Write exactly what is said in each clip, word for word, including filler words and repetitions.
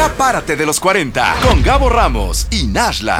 Ya párate de los cuarenta con Gabo Ramos y Nashla.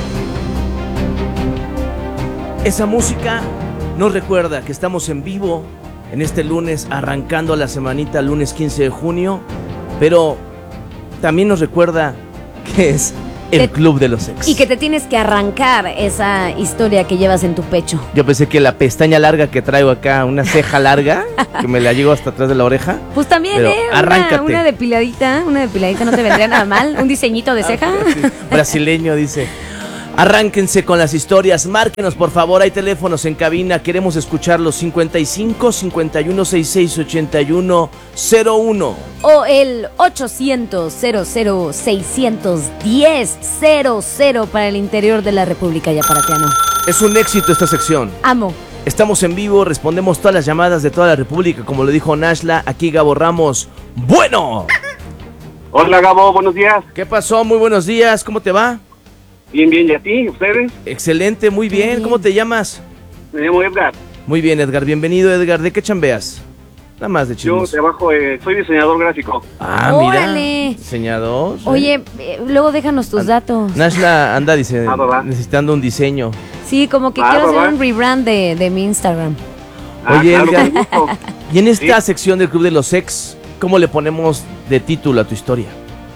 Esa música nos recuerda que estamos en vivo en este lunes, arrancando la semanita, lunes quince de junio, pero también nos recuerda que es el Te- Club de los Ex. Y que te tienes que arrancar esa historia que llevas en tu pecho. Yo pensé que la pestaña larga que traigo acá, una ceja larga, que me la llevo hasta atrás de la oreja. Pues también, Pero ¿eh? Una, arráncate. una depiladita, una depiladita no te vendría nada mal. Un diseñito de ceja. Sí, brasileño, dice. Arránquense con las historias, márquenos por favor, hay teléfonos en cabina, queremos escucharlos. Cincuenta y cinco, cincuenta y uno, sesenta y seis, ochenta y uno, cero uno. O el ochocientos, cero cero, seiscientos diez, cero cero para el interior de la República Yaparatiano. Es un éxito esta sección. Amo. Estamos en vivo, respondemos todas las llamadas de toda la República, como lo dijo Nashla. Aquí Gabo Ramos. ¡Bueno! Hola Gabo, buenos días. ¿Qué pasó? Muy buenos días, ¿cómo te va? Bien, bien, ¿y a ti? ¿Ustedes? Excelente, muy bien. bien. ¿Cómo te llamas? Me llamo Edgar. Muy bien, Edgar, bienvenido, Edgar. ¿De qué chambeas? Nada más de Yo chismos. trabajo, eh, soy diseñador gráfico. Ah, mira. Órale. Diseñador. sí. Oye, eh, luego déjanos tus datos. Nashla anda dice, Ah, va, va. necesitando un diseño. Sí, como que Va, quiero va, hacer va. un rebrand de, de mi Instagram. Ah, Oye, claro, Edgar. con gusto. Y en esta Sí. sección del Club de los Ex, ¿cómo le ponemos de título a tu historia?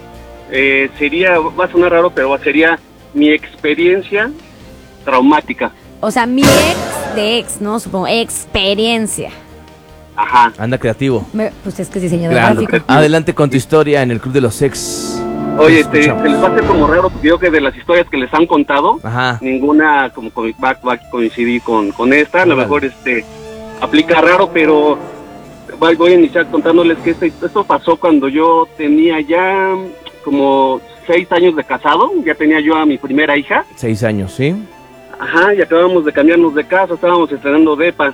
Eh, sería, va a sonar raro, pero sería mi experiencia traumática. O sea, mi ex de ex, ¿no? Supongo, experiencia. Ajá. Anda creativo. Me- pues es que es diseñador Claro. gráfico. Adelante con tu historia en el Club de los Ex. Oye, Te te, escuchamos. se les va a hacer como raro, porque yo que de las historias que les han contado, Ajá. ninguna como co- va, va a coincidir con, con esta. A lo Órale. mejor este aplica raro, pero voy, voy a iniciar contándoles que este- esto pasó cuando yo tenía ya como seis años de casado. Ya tenía yo a mi primera hija. Seis años, ¿sí? Ajá, y acabamos de cambiarnos de casa, estábamos estrenando depa.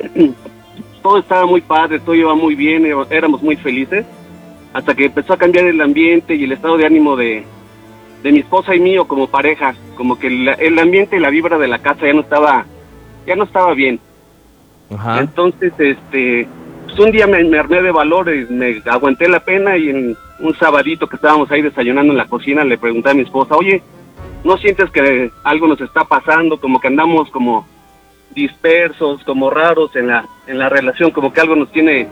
Todo estaba muy padre, todo iba muy bien, é- éramos muy felices, hasta que empezó a cambiar el ambiente y el estado de ánimo de, de mi esposa y mío como pareja. Como que el, el ambiente y la vibra de la casa ya no estaba, ya no estaba bien. Ajá. Entonces, este, pues un día me, me armé de valor y me aguanté la pena, y en un sabadito que estábamos ahí desayunando en la cocina le pregunté a mi esposa: oye, ¿no sientes que algo nos está pasando? Como que andamos como dispersos, como raros en la en la relación, como que algo nos tiene,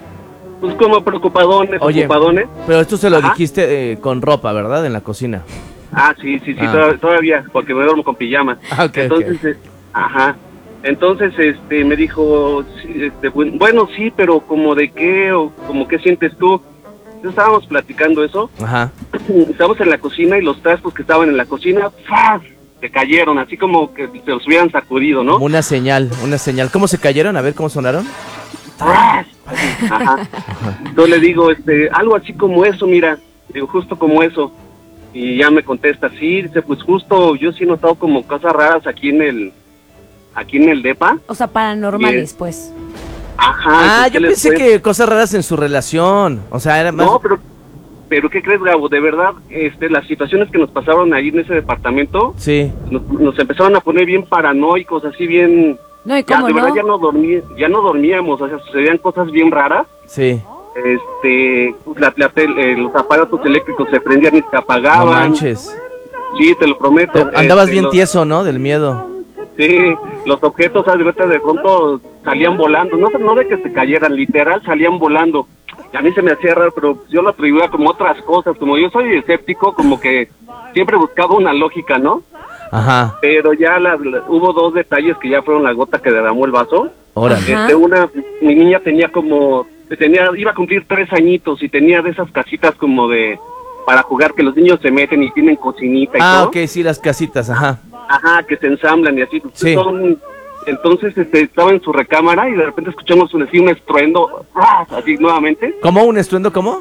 pues como preocupadones, Oye, ocupadones. Pero esto se lo Ajá. dijiste eh, con ropa, ¿verdad? En la cocina. Ah, sí, sí, sí, Ah. toda- todavía, porque me duermo con pijama. Ah, ok, Entonces, ok. eh, ajá. Entonces, este, me dijo, sí, este, bu- bueno, sí, pero como de qué, o como qué sientes tú. Entonces estábamos platicando eso, Ajá. estábamos en la cocina y los trastos que estaban en la cocina, ¡faz!, se cayeron, así como que se los hubieran sacudido, ¿no? Como una señal, una señal. ¿Cómo se cayeron? A ver, ¿cómo sonaron? ¡Faz! Ajá. Entonces le digo, este, algo así como eso, mira, digo, justo como eso. Y ya me contesta, sí, dice, pues justo yo sí he notado como cosas raras aquí en el, aquí en el depa. O sea, paranormales, Bien. pues. Ajá. Ah, pues, yo ¿qué les pensé cuento? que cosas raras en su relación. O sea, era más... No, pero, pero ¿qué crees, Gabo? De verdad, este, las situaciones que nos pasaron ahí en ese departamento, Sí. nos, nos empezaron a poner bien paranoicos, así bien... No, ¿y Ya, cómo de verdad no? ya no dormí, ya no dormíamos, o sea, sucedían cosas bien raras. Sí. Este, la, la tel- eh, los aparatos eléctricos se prendían y se No apagaban. manches. Sí, te lo prometo. Te- Andabas Este, bien los- tieso, ¿no? Del miedo. Sí, los objetos, ¿sabes? De de pronto salían volando, no, no de que se cayeran, literal salían volando. Y a mí se me hacía raro, pero yo lo atribuía como otras cosas, como yo soy escéptico, como que siempre buscaba una lógica, ¿no? Ajá. Pero ya la- la- hubo dos detalles que ya fueron la gota que derramó el vaso. Órale. Ajá. Este, una, mi niña tenía como, tenía, iba a cumplir tres añitos y tenía de esas casitas como de, para jugar, que los niños se meten y tienen cocinita y Ah, todo. ok, sí, las casitas, ajá. Ajá, que se ensamblan y así. Sí. Son- entonces este, estaba en su recámara y de repente escuchamos un, así, un estruendo, ¡ras!, así nuevamente. ¿Cómo? ¿Un estruendo? ¿Cómo?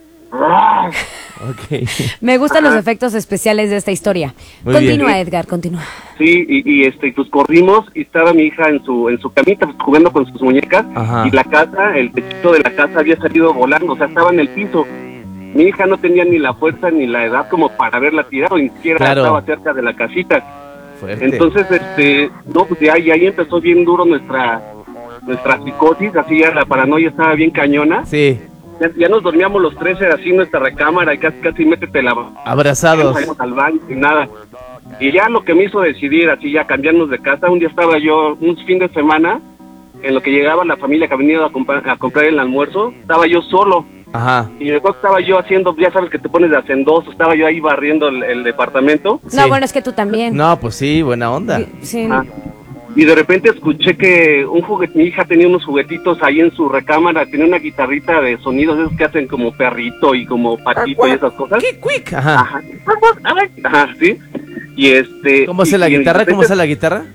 ¡ras! Ok. Me gustan Ajá. los efectos especiales de esta historia. Muy Continúa, bien. Edgar, continúa. Sí, y, y este, pues corrimos y estaba mi hija en su en su camita pues, jugando con sus muñecas. Ajá. Y la casa, el techito de la casa había salido volando, o sea, estaba en el piso. Mi hija no tenía ni la fuerza ni la edad como para haberla tirado, ni siquiera Claro. estaba cerca de la casita. Fuerte. Entonces, este, no, pues de ahí, ahí empezó bien duro nuestra nuestra psicosis, así ya la paranoia estaba bien cañona. Sí. ya, ya nos dormíamos los tres así en nuestra recámara y casi, casi métete la... Abrazados. Salimos al baño y nada. Y ya lo que me hizo decidir, así ya cambiarnos de casa, un día estaba yo, un fin de semana, en lo que llegaba la familia que ha venido a, comprar, a comprar el almuerzo, estaba yo solo. Ajá. Y después estaba yo haciendo, ya sabes que te pones de hacendoso, estaba yo ahí barriendo el, el departamento. No, Sí. bueno, es que tú también. No, pues sí, buena onda. Sí. Ah, y de repente escuché que un juguete, mi hija tenía unos juguetitos ahí en su recámara, tenía una guitarrita de sonidos esos que hacen como perrito y como patito y esas cosas. ¡Qué quick! Ajá. Ajá. Ajá, sí. Y este... ¿Cómo y- hace la y de guitarra? ¿Cómo repente- hace la guitarra?